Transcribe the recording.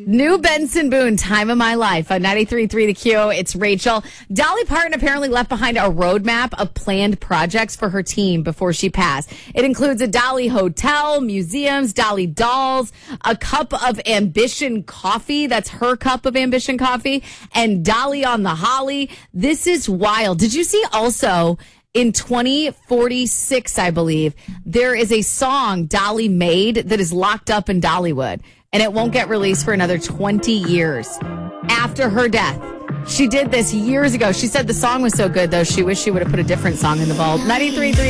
New Benson Boone, Time of My Life on 93.3 The Q. It's Rachel. Dolly Parton apparently left behind a roadmap of planned projects for her team before she passed. It includes a Dolly Hotel, museums, Dolly dolls, a cup of Ambition coffee. That's her cup of Ambition coffee. And Dolly on the Holly. This is wild. Did you see also in 2046, I believe, there is a song Dolly made that is locked up in Dollywood, and it won't get released for another 20 years after her death. She did this years ago. She said the song was so good, though, she wished she would have put a different song in the vault. 93.3